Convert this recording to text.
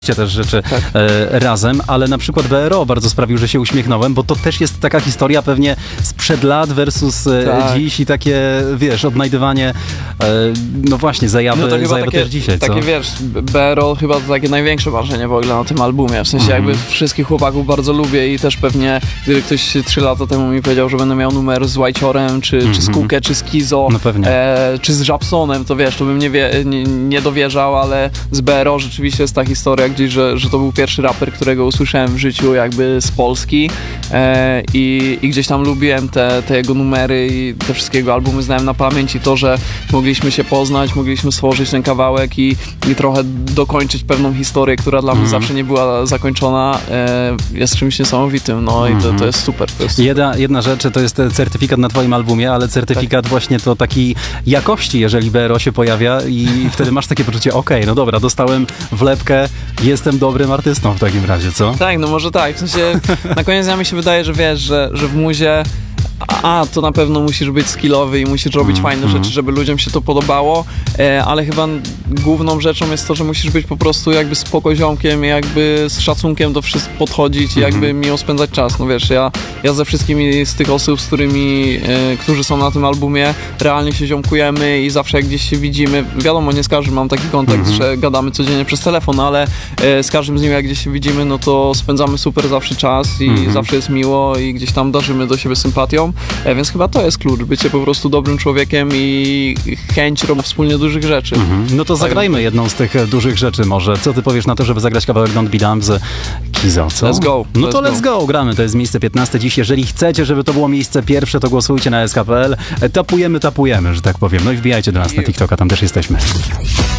też rzeczy razem, ale na przykład BRO bardzo sprawił, że się uśmiechnąłem, bo to też jest taka historia pewnie sprzed lat versus dziś i takie, wiesz, odnajdywanie no właśnie, zajawy takie, też dzisiaj, co? Takie, wiesz, BRO chyba to takie największe marzenie w ogóle na tym albumie, w sensie jakby wszystkich chłopaków bardzo lubię i też pewnie, gdyby ktoś 3 lata temu mi powiedział, że będę miał numer z Whiteciorem, czy z Kukę, czy z Kizo, no czy z Żabsonem, to wiesz, to bym nie dowierzał, ale z BRO rzeczywiście jest ta historia gdzieś, że to był pierwszy raper, którego usłyszałem w życiu jakby z Polski i gdzieś tam lubiłem te jego numery i te wszystkie jego albumy znałem na pamięć i to, że mogliśmy się poznać, mogliśmy stworzyć ten kawałek i trochę dokończyć pewną historię, która dla mnie zawsze nie była zakończona, jest czymś niesamowitym, no i to jest super. To jest super. Jedna rzecz to jest certyfikat na twoim albumie, ale certyfikat właśnie to takiej jakości, jeżeli BRO się pojawia i wtedy masz takie poczucie, okej, no dobra, dostałem wlepkę, jestem dobrym artystą w takim razie, co? Tak, no może tak, w sensie na koniec dnia mi się wydaje, że wiesz, że w muzie to na pewno musisz być skillowy i musisz robić fajne rzeczy, żeby ludziom się to podobało, ale chyba główną rzeczą jest to, że musisz być po prostu jakby spoko-ziomkiem i jakby z szacunkiem do wszystkich podchodzić i jakby miło spędzać czas. No wiesz, ja ze wszystkimi z tych osób, z którymi, którzy są na tym albumie, realnie się ziomkujemy i zawsze jak gdzieś się widzimy, wiadomo, nie z każdym mam taki kontakt, że gadamy codziennie przez telefon, ale z każdym z nimi jak gdzieś się widzimy, no to spędzamy super zawsze czas i zawsze jest miło i gdzieś tam darzymy do siebie sympatią. Więc chyba to jest klucz, bycie po prostu dobrym człowiekiem i chęć robienia wspólnie dużych rzeczy. No to zagrajmy jedną z tych dużych rzeczy może. Co ty powiesz na to, żeby zagrać kawałek Don't Be Dumb z Kizo, co? Let's go. No to let's go, gramy. To jest miejsce 15 dziś. Jeżeli chcecie, żeby to było miejsce pierwsze, to głosujcie na sk.pl. Tapujemy, że tak powiem. No i wbijajcie do nas na TikToka, tam też jesteśmy.